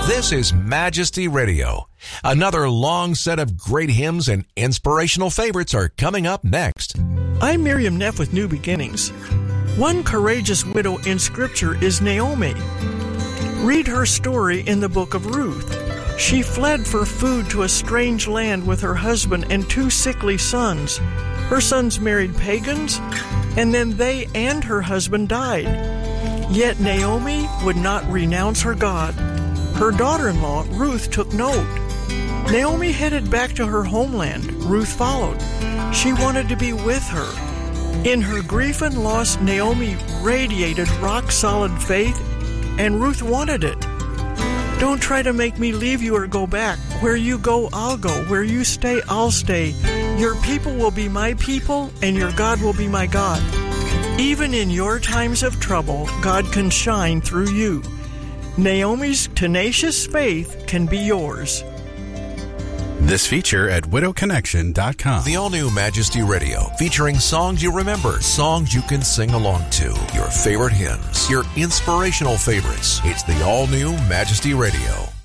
This is Majesty Radio. Another long set of great hymns and inspirational favorites are coming up next. I'm Miriam Neff with New Beginnings. One courageous widow in Scripture is Naomi. Read her story in the book of Ruth. She fled for food to a strange land with her husband and 2 sickly sons. Her sons married pagans, and then they and her husband died. Yet Naomi would not renounce her God. Her daughter-in-law, Ruth, took note. Naomi headed back to her homeland. Ruth followed. She wanted to be with her. In her grief and loss, Naomi radiated rock-solid faith, and Ruth wanted it. Don't try to make me leave you or go back. Where you go, I'll go. Where you stay, I'll stay. Your people will be my people, and your God will be my God. Even in your times of trouble, God can shine through you. Naomi's tenacious faith can be yours. This feature at widowconnection.com. The all-new Majesty Radio, featuring songs you remember, songs you can sing along to, your favorite hymns, your inspirational favorites. It's the all-new Majesty Radio.